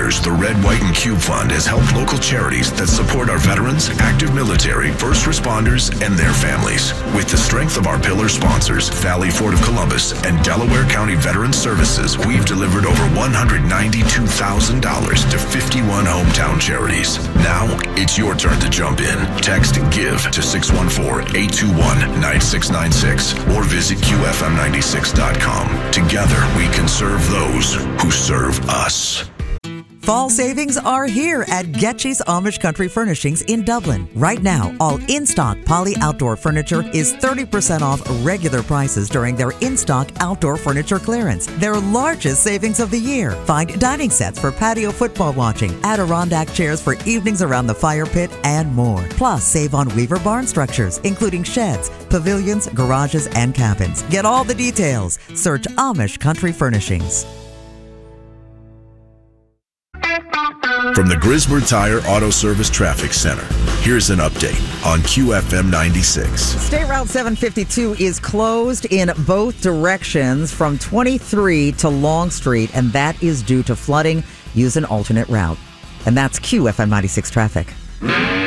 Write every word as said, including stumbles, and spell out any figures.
years, the Red, White, and Cube Fund has helped local charities that support our veterans, active military, first responders, and their families. With the strength of our pillar sponsors, Valley Ford of Columbus and Delaware County Veterans Services, we've delivered over one hundred ninety-two thousand dollars to fifty-one hometown charities. Now, it's your turn to jump in. Text GIVE to six one four, eight two one, nine six nine six or visit Q F M ninety-six dot com. Together, we can serve those who serve us. Fall savings are here at Getchy's Amish Country Furnishings in Dublin. Right now, all in-stock Poly Outdoor furniture is thirty percent off regular prices during their in-stock outdoor furniture clearance, their largest savings of the year. Find dining sets for patio football watching, Adirondack chairs for evenings around the fire pit, and more. Plus, save on Weaver barn structures, including sheds, pavilions, garages, and cabins. Get all the details. Search Amish Country Furnishings. From the Griswold Tire Auto Service Traffic Center, here's an update on Q F M ninety-six. State Route seven fifty-two is closed in both directions from twenty-three to Long Street, and that is due to flooding. Use an alternate route. And that's Q F M ninety-six traffic.